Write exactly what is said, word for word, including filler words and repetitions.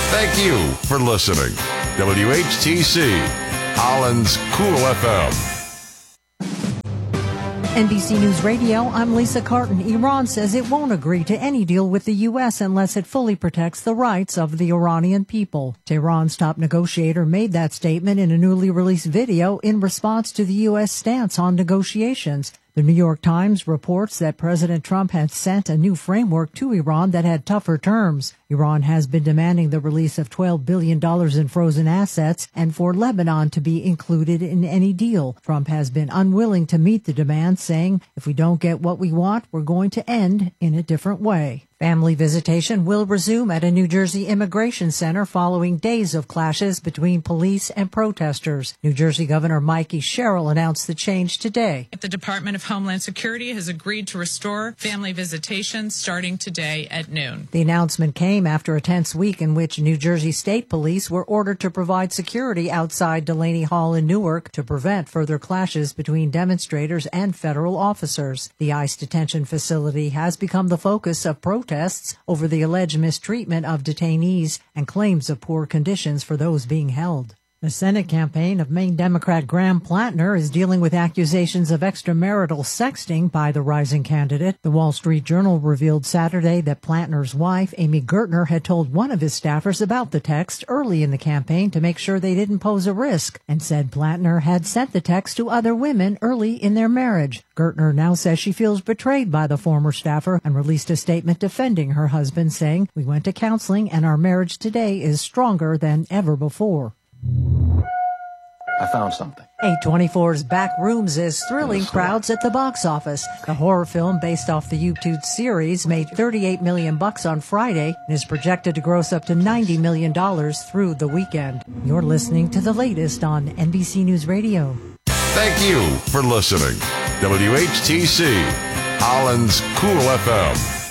Thank you for listening. W H T C, Holland's Cool F M. N B C News Radio, I'm Lisa Carton. Iran says it won't agree to any deal with the U S unless it fully protects the rights of the Iranian people. Tehran's top negotiator made that statement in a newly released video in response to the U S stance on negotiations. The New York Times reports that President Trump had sent a new framework to Iran that had tougher terms. Iran has been demanding the release of twelve billion dollars in frozen assets and for Lebanon to be included in any deal. Trump has been unwilling to meet the demand, saying, if we don't get what we want, we're going to end in a different way. Family visitation will resume at a New Jersey immigration center following days of clashes between police and protesters. New Jersey Governor Mikey Sherrill announced the change today. The Department of Homeland Security has agreed to restore family visitation starting today at noon. The announcement came after a tense week in which New Jersey State Police were ordered to provide security outside Delaney Hall in Newark to prevent further clashes between demonstrators and federal officers. The ICE detention facility has become the focus of protests over the alleged mistreatment of detainees and claims of poor conditions for those being held. The Senate campaign of Maine Democrat Graham Plattner is dealing with accusations of extramarital sexting by the rising candidate. The Wall Street Journal revealed Saturday that Plattner's wife, Amy Gertner, had told one of his staffers about the text early in the campaign to make sure they didn't pose a risk, and said Plattner had sent the text to other women early in their marriage. Gertner now says she feels betrayed by the former staffer and released a statement defending her husband, saying, "We went to counseling and our marriage today is stronger than ever before." I found something. A twenty-four's Backrooms is thrilling crowds at the box office. The horror film based off the YouTube series made thirty-eight million bucks on Friday and is projected to gross up to ninety million dollars through the weekend. You're listening to the latest on N B C News Radio. Thank you for listening. W H T C, Holland's Cool F M.